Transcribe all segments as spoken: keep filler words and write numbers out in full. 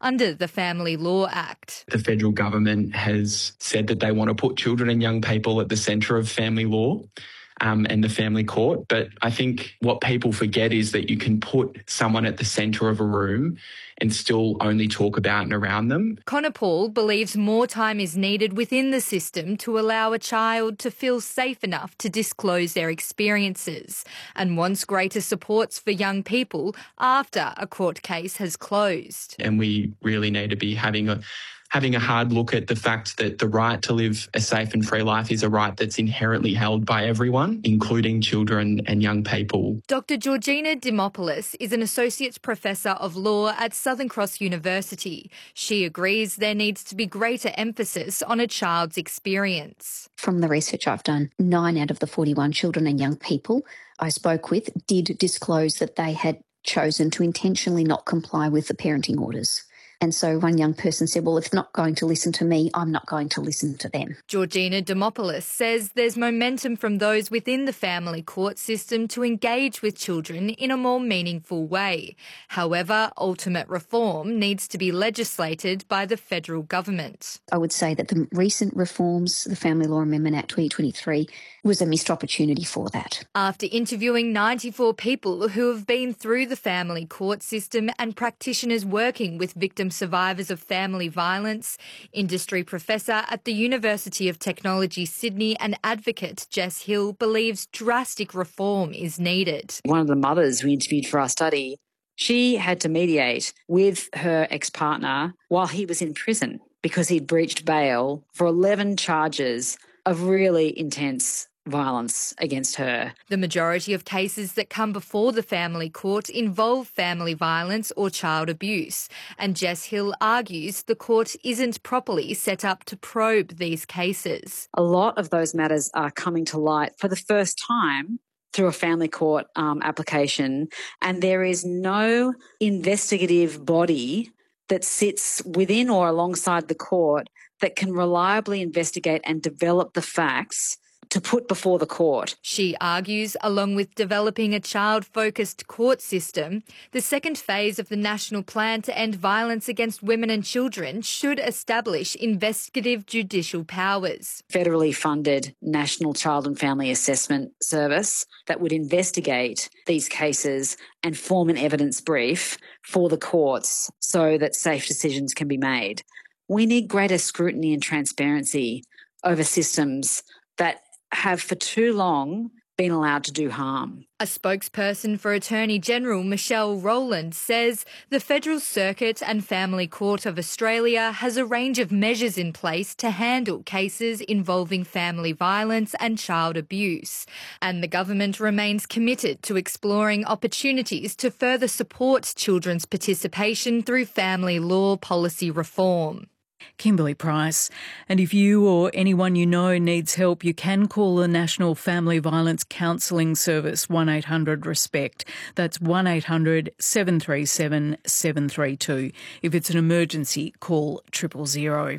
under the Family Law Act. The federal government has said that they want to put children and young people at the centre of family law. Um, and the family court. But I think what people forget is that you can put someone at the centre of a room and still only talk about and around them. Connor Paul believes more time is needed within the system to allow a child to feel safe enough to disclose their experiences, and wants greater supports for young people after a court case has closed. And we really need to be having a having a hard look at the fact that the right to live a safe and free life is a right that's inherently held by everyone, including children and young people. Doctor Georgina Dimopoulos is an Associate Professor of Law at Southern Cross University. She agrees there needs to be greater emphasis on a child's experience. From the research I've done, nine out of the forty-one children and young people I spoke with did disclose that they had chosen to intentionally not comply with the parenting orders. And so one young person said, well, if they're not going to listen to me, I'm not going to listen to them. Georgina Dimopoulos says there's momentum from those within the family court system to engage with children in a more meaningful way. However, ultimate reform needs to be legislated by the federal government. I would say that the recent reforms, the Family Law Amendment Act twenty twenty-three, was a missed opportunity for that. After interviewing ninety-four people who have been through the family court system and practitioners working with victim survivors of family violence, industry professor at the University of Technology Sydney and advocate Jess Hill believes drastic reform is needed. One of the mothers we interviewed for our study, she had to mediate with her ex-partner while he was in prison because he'd breached bail for eleven charges of really intense violence against her. The majority of cases that come before the family court involve family violence or child abuse, and Jess Hill argues the court isn't properly set up to probe these cases. A lot of those matters are coming to light for the first time through a family court um, application, and there is no investigative body that sits within or alongside the court that can reliably investigate and develop the facts to put before the court. She argues, along with developing a child-focused court system, the second phase of the National Plan to End Violence Against Women and Children should establish investigative judicial powers. Federally funded National Child and Family Assessment Service that would investigate these cases and form an evidence brief for the courts so that safe decisions can be made. We need greater scrutiny and transparency over systems that have for too long been allowed to do harm. A spokesperson for Attorney General Michelle Rowland says the Federal Circuit and Family Court of Australia has a range of measures in place to handle cases involving family violence and child abuse, and the government remains committed to exploring opportunities to further support children's participation through family law policy reform. Kimberly Price. And if you or anyone you know needs help, you can call the National Family Violence Counselling Service, one eight hundred RESPECT. That's one eight hundred seven three seven seven three two. If it's an emergency, call triple zero.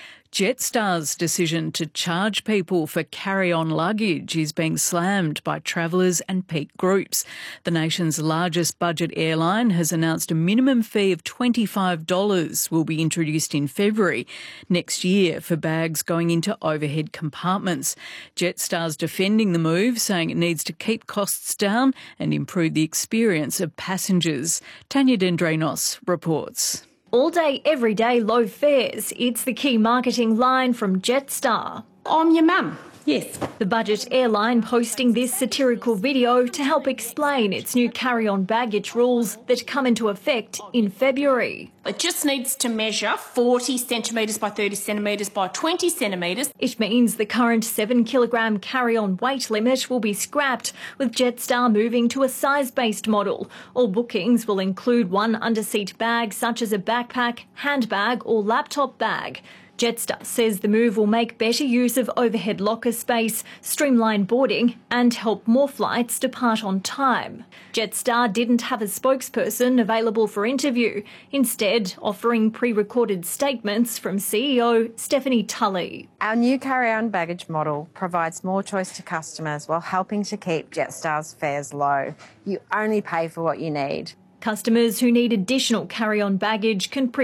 Jetstar's decision to charge people for carry-on luggage is being slammed by travellers and peak groups. The nation's largest budget airline has announced a minimum fee of twenty-five dollars will be introduced in February next year for bags going into overhead compartments. Jetstar's defending the move, saying it needs to keep costs down and improve the experience of passengers. Tanya Dendrinos reports. All day, every day, low fares. It's the key marketing line from Jetstar. I'm your mum. Yes. The budget airline posting this satirical video to help explain its new carry-on baggage rules that come into effect in February. It just needs to measure forty centimetres by thirty centimetres by twenty centimetres. It means the current seven kilogram carry-on weight limit will be scrapped, with Jetstar moving to a size-based model. All bookings will include one underseat bag, such as a backpack, handbag or laptop bag. Jetstar says the move will make better use of overhead locker space, streamline boarding and help more flights depart on time. Jetstar didn't have a spokesperson available for interview, instead offering pre-recorded statements from C E O Stephanie Tully. Our new carry-on baggage model provides more choice to customers while helping to keep Jetstar's fares low. You only pay for what you need. Customers who need additional carry-on baggage can pre